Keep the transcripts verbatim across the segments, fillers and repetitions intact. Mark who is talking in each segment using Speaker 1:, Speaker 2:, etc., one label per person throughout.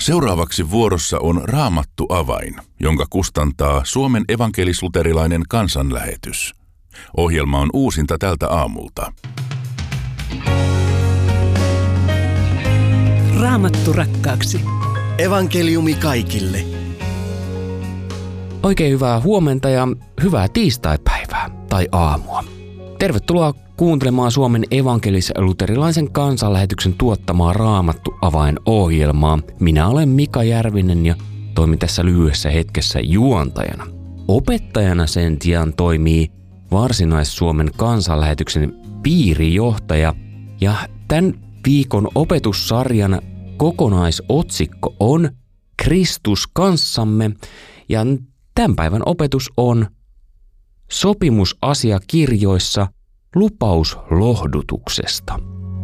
Speaker 1: Seuraavaksi vuorossa on Raamattu avain, jonka kustantaa Suomen evankelis-luterilainen kansanlähetys. Ohjelma on uusinta tältä aamulta.
Speaker 2: Raamattu rakkaaksi.
Speaker 3: Evankeliumi kaikille.
Speaker 4: Oikein hyvää huomenta ja hyvää tiistaipäivää tai aamua. Tervetuloa kuuntelemaan Suomen evankelis-luterilaisen kansanlähetyksen tuottamaa Raamattu avain-ohjelmaa. Minä olen Mika Järvinen ja toimin tässä lyhyessä hetkessä juontajana. Opettajana sen sijaan toimii Varsinais-Suomen kansanlähetyksen piirijohtaja ja tämän viikon opetussarjan kokonaisotsikko on Kristus kanssamme ja tämän päivän opetus on sopimusasiakirjoissa lupaus lohdutuksesta.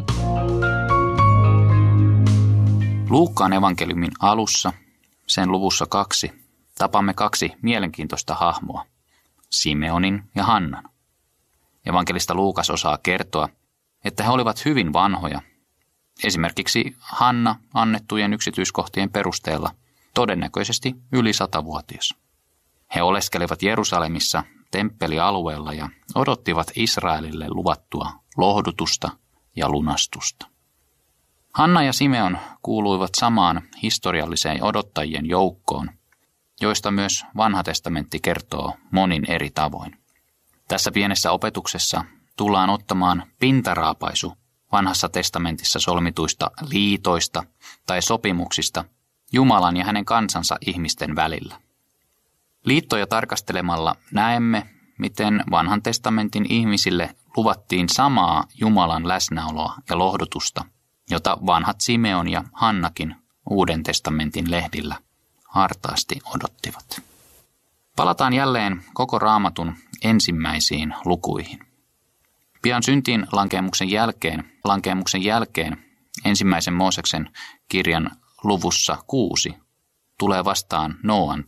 Speaker 5: Luukkaan evankeliumin alussa, sen luvussa kaksi, tapamme kaksi mielenkiintoista hahmoa, Simeonin ja Hannan. Evankelista Luukas osaa kertoa, että he olivat hyvin vanhoja. Esimerkiksi Hanna annettujen yksityiskohtien perusteella todennäköisesti yli satavuotias. He oleskelivat Jerusalemissa temppelialueella ja odottivat Israelille luvattua lohdutusta ja lunastusta. Hanna ja Simeon kuuluivat samaan historialliseen odottajien joukkoon, joista myös Vanha testamentti kertoo monin eri tavoin. Tässä pienessä opetuksessa tullaan ottamaan pintaraapaisu Vanhassa testamentissa solmituista liitoista tai sopimuksista Jumalan ja hänen kansansa ihmisten välillä. Liittoja tarkastelemalla näemme, miten Vanhan testamentin ihmisille luvattiin samaa Jumalan läsnäoloa ja lohdutusta, jota vanhat Simeon ja Hannakin Uuden testamentin lehdillä hartaasti odottivat. Palataan jälleen koko Raamatun ensimmäisiin lukuihin. Pian syntiin lankeemuksen jälkeen, lankeemuksen jälkeen ensimmäisen Mooseksen kirjan luvussa kuusi tulee vastaan Nooan